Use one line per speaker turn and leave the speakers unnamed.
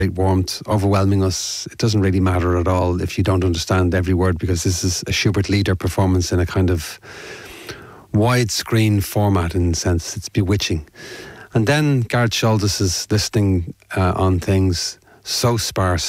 warmth, overwhelming us. It doesn't really matter at all if you don't understand every word, because this is a Schubert Lieder performance in a kind of widescreen format. In a sense, it's bewitching. And then Gareth Shaldis is listening on things so sparse